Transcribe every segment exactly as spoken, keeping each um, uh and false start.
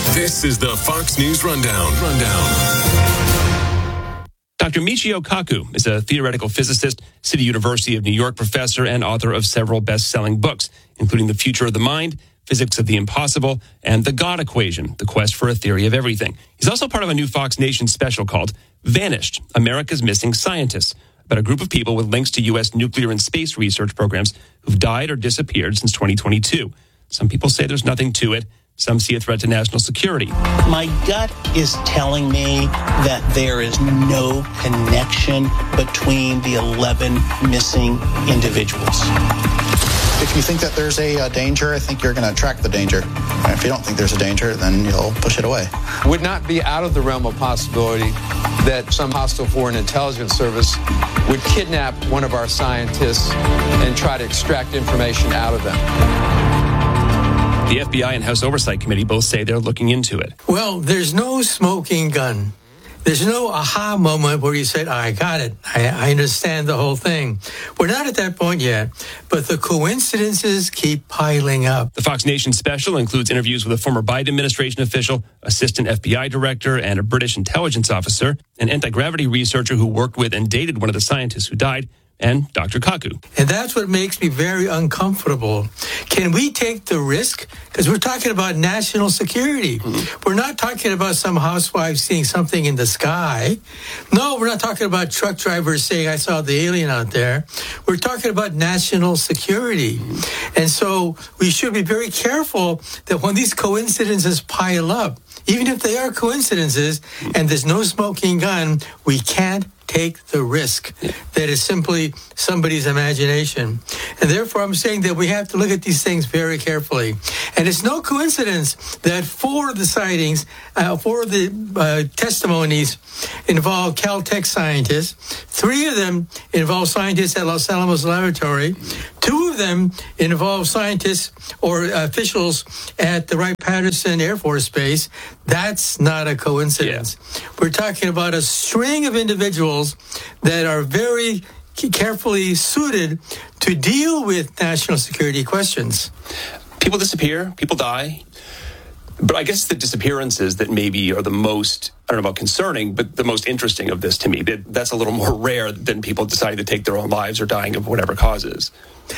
This is the Fox News Rundown. Rundown. Doctor Michio Kaku is a theoretical physicist, City University of New York professor, and author of several best-selling books, including The Future of the Mind, Physics of the Impossible, and The God Equation, The Quest for a Theory of Everything. He's also part of a new Fox Nation special called Vanished, America's Missing Scientists, about a group of people with links to U S nuclear and space research programs who've died or disappeared since twenty twenty-two. Some people say there's nothing to it. Some see a threat to national security. My gut is telling me that there is no connection between the eleven missing individuals. If you think that there's a uh, danger, I think you're going to attract the danger. And if you don't think there's a danger, then you'll push it away. Would not be out of the realm of possibility that some hostile foreign intelligence service would kidnap one of our scientists and try to extract information out of them. The F B I and House Oversight Committee both say they're looking into it. Well, there's no smoking gun. There's no aha moment where you said, I got it. I, I understand the whole thing. We're not at that point yet, but the coincidences keep piling up. The Fox Nation special includes interviews with a former Biden administration official, assistant F B I director, and a British intelligence officer, an anti-gravity researcher who worked with and dated one of the scientists who died, and Doctor Kaku. And that's what makes me very uncomfortable. Can we take the risk? Because we're talking about national security. Mm-hmm. We're not talking about some housewife seeing something in the sky. No, we're not talking about truck drivers saying, I saw the alien out there. We're talking about national security. Mm-hmm. And so we should be very careful that when these coincidences pile up, even if they are coincidences and there's no smoking gun, we can't take the risk. That is simply somebody's imagination. And therefore, I'm saying that we have to look at these things very carefully. And it's no coincidence that four of the sightings, uh, four of the uh, testimonies involve Caltech scientists. Three of them involve scientists at Los Alamos Laboratory. Two of them involve scientists or officials at the Wright-Patterson Air Force Base. That's not a coincidence. Yeah. We're talking about a string of individuals that are very carefully suited to deal with national security questions. People disappear, people die. But I guess the disappearances that maybe are the most, I don't know about concerning, but the most interesting of this to me, that, that's a little more rare than people deciding to take their own lives or dying of whatever causes.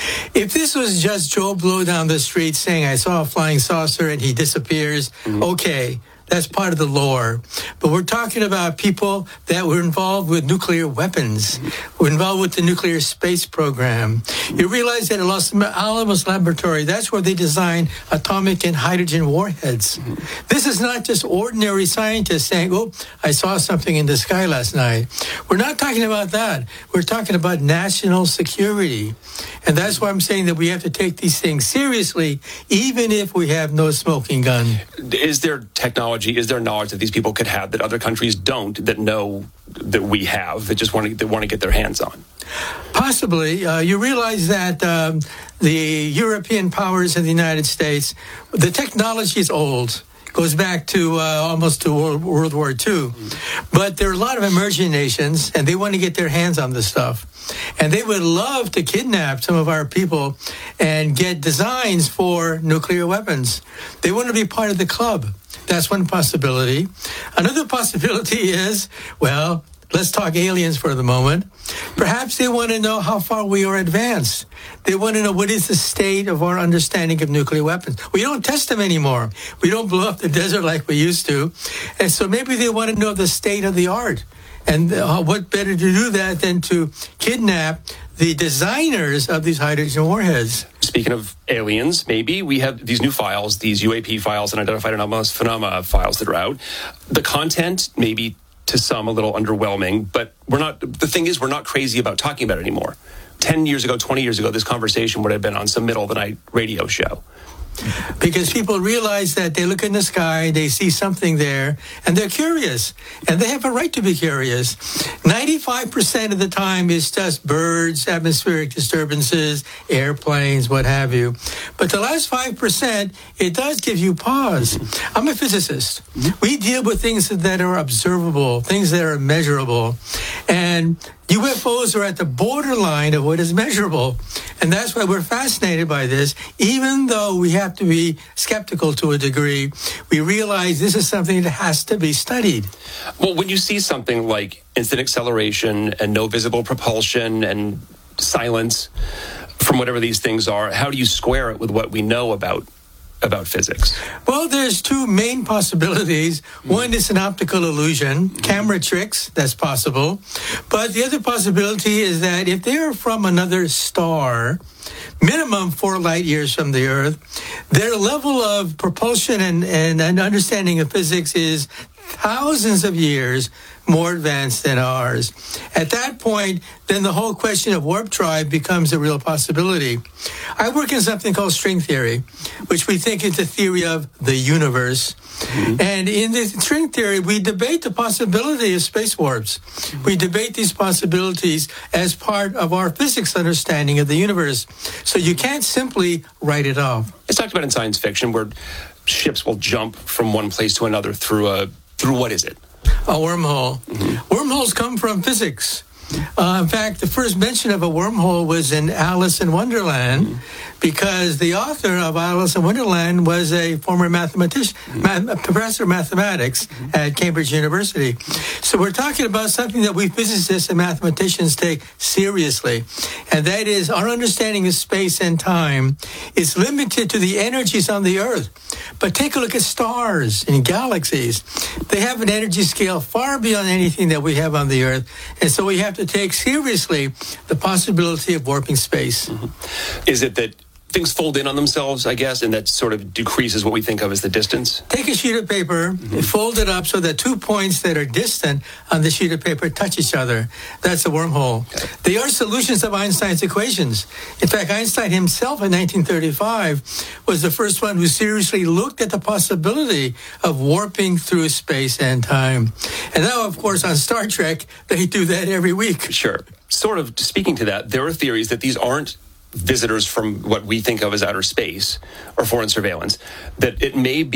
If this was just Joe Blow down the street saying, I saw a flying saucer and he disappears, mm-hmm. okay, that's part of the lore. But we're talking about people that were involved with nuclear weapons, were involved with the nuclear space program. You realize that at Los Alamos Laboratory, that's where they design atomic and hydrogen warheads. Mm-hmm. This is not just ordinary scientists saying, oh, I saw something in the sky last night. We're not talking about that. We're talking about national security. And that's why I'm saying that we have to take these things seriously, even if we have no smoking gun. Is there technology, is there knowledge that these people could have that other countries don't, that know that we have, that just want to, that want to get their hands on? Possibly. Uh, you realize that um, the European powers in the United States, the technology is old. Goes back to uh, almost to World, World War Two. But there are a lot of emerging nations, and they want to get their hands on this stuff. And they would love to kidnap some of our people and get designs for nuclear weapons. They want to be part of the club. That's one possibility. Another possibility is, well, let's talk aliens for the moment. Perhaps they want to know how far we are advanced. They want to know what is the state of our understanding of nuclear weapons. We don't test them anymore. We don't blow up the desert like we used to. And so maybe they want to know the state of the art. And uh, what better to do that than to kidnap the designers of these hydrogen warheads? Speaking of aliens, maybe we have these new files, these U A P files and unidentified anomalous phenomena files that are out. The content maybe to some a little underwhelming, but we're not, the thing is, we're not crazy about talking about it anymore. ten years ago, twenty years ago, this conversation would have been on some middle of the night radio show. Because people realize that they look in the sky, they see something there, and they're curious. And they have a right to be curious. ninety-five percent of the time it's just birds, atmospheric disturbances, airplanes, what have you. But the last five percent, it does give you pause. I'm a physicist. We deal with things that are observable, things that are measurable. And And U F Os are at the borderline of what is measurable. And that's why we're fascinated by this. Even though we have to be skeptical to a degree, we realize this is something that has to be studied. Well, when you see something like instant acceleration and no visible propulsion and silence from whatever these things are, how do you square it with what we know about about physics? Well, there's two main possibilities. One is an optical illusion, camera tricks, that's possible. But the other possibility is that if they're from another star, minimum four light years from the Earth, their level of propulsion and, and, and understanding of physics is thousands of years more advanced than ours. At that point, then the whole question of warp drive becomes a real possibility. I work in something called string theory, which we think is the theory of the universe. Mm-hmm. And in the string theory, we debate the possibility of space warps. Mm-hmm. We debate these possibilities as part of our physics understanding of the universe. So you can't simply write it off. It's talked about in science fiction where ships will jump from one place to another through a, through what is it? A wormhole. Mm-hmm. Wormholes come from physics. Uh, in fact, the first mention of a wormhole was in Alice in Wonderland, mm-hmm. because the author of Alice in Wonderland was a former mathematician, mm-hmm. math, professor of mathematics mm-hmm. at Cambridge University. So we're talking about something that we physicists and mathematicians take seriously, and that is our understanding of space and time is limited to the energies on the Earth. But take a look at stars and galaxies. They have an energy scale far beyond anything that we have on the Earth, and so we have to take seriously the possibility of warping space. Mm-hmm. Is it that things fold in on themselves, I guess, and that sort of decreases what we think of as the distance? Take a sheet of paper, mm-hmm. and fold it up so that two points that are distant on the sheet of paper touch each other. That's a wormhole. Okay. They are solutions of Einstein's equations. In fact, Einstein himself in nineteen thirty-five was the first one who seriously looked at the possibility of warping through space and time. And now, of course, on Star Trek, they do that every week. Sure. Sort of speaking to that, there are theories that these aren't visitors from what we think of as outer space or foreign surveillance, that it may be